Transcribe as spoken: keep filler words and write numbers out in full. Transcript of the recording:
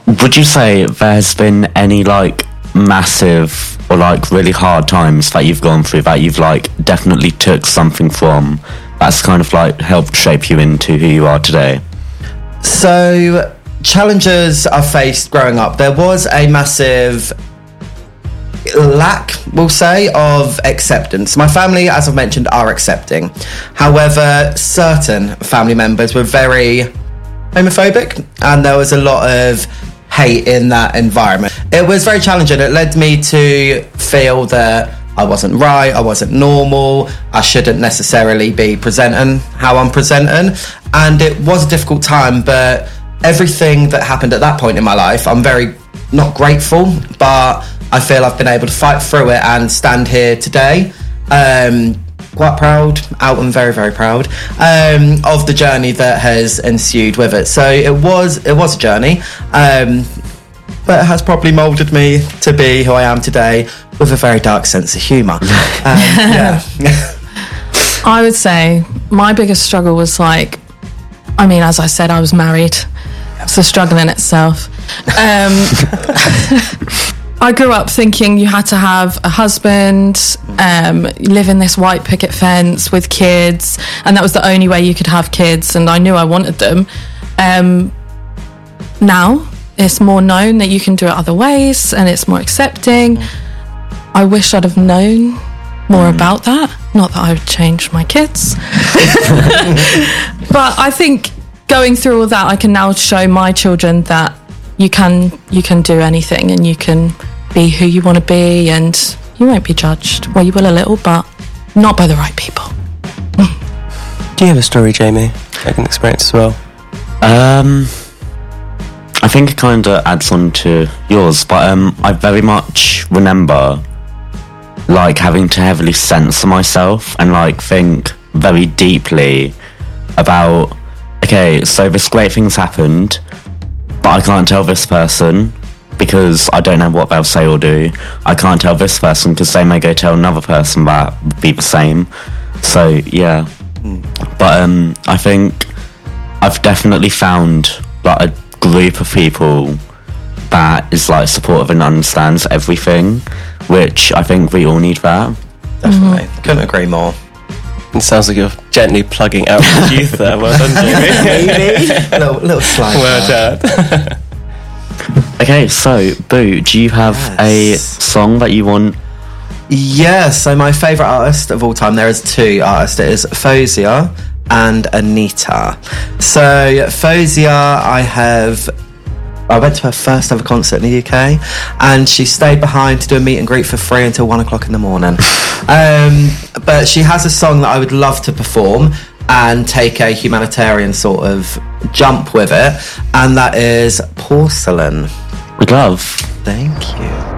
Would you say there's been any like massive or like really hard times that you've gone through that you've like definitely took something from that's kind of like helped shape you into who you are today? So, challenges I faced growing up, there was a massive lack, we'll say, of acceptance. My family, as I've mentioned, are accepting. However, certain family members were very homophobic, and there was a lot of hate in that environment. It was very challenging. It led me to feel that I wasn't right, I wasn't normal, I shouldn't necessarily be presenting how I'm presenting, and it was a difficult time, but everything that happened at that point in my life, I'm very, not grateful, but I feel I've been able to fight through it and stand here today. Um, quite proud, out and very, very proud um, of the journey that has ensued with it. So it was, it was a journey, um, but it has probably moulded me to be who I am today with a very dark sense of humour. Um, yeah. I would say my biggest struggle was like, I mean, as I said, I was married. It's a struggle in itself. Um, I grew up thinking you had to have a husband, um, live in this white picket fence with kids, and that was the only way you could have kids, and I knew I wanted them. Um, now, it's more known that you can do it other ways, and it's more accepting. I wish I'd have known more mm. about that. Not that I would change my kids. But I think going through all that, I can now show my children that you can you can do anything, and you can be who you want to be, and you won't be judged. Well, you will a little, but not by the right people. Do you have a story, Jamie? Like an experience as well? Um, I think it kind of adds on to yours, but um, I very much remember like having to heavily censor myself and like think very deeply about, okay, so this great thing's happened, but I can't tell this person because I don't know what they'll say or do. I can't tell this person because they may go tell another person that would be the same. So yeah, mm. but um, I think I've definitely found like a group of people that is like supportive and understands everything, which I think we all need that. Definitely, mm-hmm. Couldn't agree more. It sounds like you're gently plugging out the youth there. Well done, Jamie. Maybe. little, little slide. Well done. Okay, so Boo, do you have yes. a song that you want? Yeah, so my favourite artist of all time, there is two artists. It is Fozia and Anita. So Fozia, I have I went to her first ever concert in the U K, and she stayed behind to do a meet and greet for free until one o'clock in the morning. Um, but she has a song that I would love to perform and take a humanitarian sort of jump with it, and that is Porcelain. With love. Thank you.